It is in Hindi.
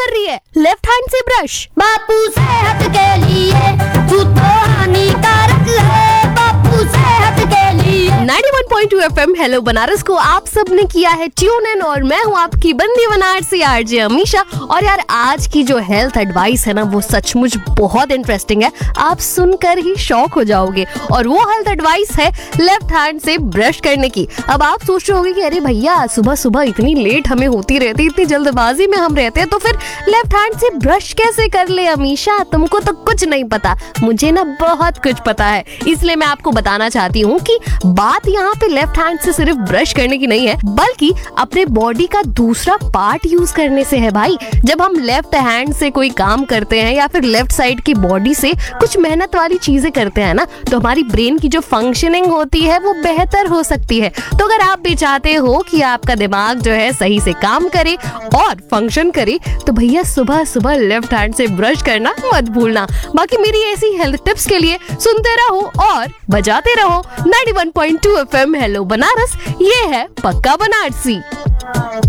कर रही है लेफ्ट हैंड से ब्रश। बापू सेहत के लिए दूध तो हानिकारक है, बापू सेहत के लिए। 91.2 FM हेलो बनारस को आप सबने किया है ट्यून इन और मैं हूँ आपकी बंदी बनारसी आरजे अमीशा। और यार आज की जो हेल्थ एडवाइस है ना वो सचमुच बहुत इंटरेस्टिंग है, आप सुनकर ही शॉक हो जाओगे। और वो हेल्थ एडवाइस है लेफ्ट हैंड से ब्रश करने की। अब आप सोच रहे होगे कि अरे भैया सुबह सुबह इतनी लेट हमें होती रहती, इतनी जल्दबाजी में हम रहते हैं, तो फिर लेफ्ट हैंड से ब्रश कैसे कर ले अमीशा? तुमको तो कुछ नहीं पता, मुझे ना बहुत कुछ पता है। इसलिए मैं आपको बताना चाहती हूँ कि बात यहाँ पे लेफ्ट हैंड से सिर्फ ब्रश करने की नहीं है, बल्कि अपने बॉडी का दूसरा पार्ट यूज करने से है भाई। जब हम लेफ्ट हैंड से कोई काम करते हैं या फिर लेफ्ट साइड की बॉडी से कुछ मेहनत वाली चीजें करते हैं ना, तो हमारी ब्रेन की जो फंक्शनिंग होती है वो बेहतर हो सकती है। तो अगर आप भी चाहते हो कि आपका दिमाग जो है सही से काम करे और फंक्शन करे, तो भैया सुबह सुबह लेफ्ट हैंड से ब्रश करना मत भूलना। बाकी मेरी ऐसी हेल्थ टिप्स के लिए सुनते रहो और बजाते रहो 91.2 FM हेलो बनारस। ये है पक्का बनारसी।